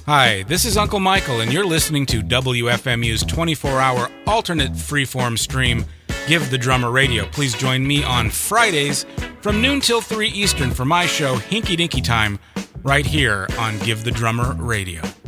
Hi, this is Uncle Michael, and you're listening to WFMU's 24-hour alternate freeform stream, Give the Drummer Radio. Please join me on Fridays from noon till 3 Eastern for my show, Hinky Dinky Time, right here on Give the Drummer Radio.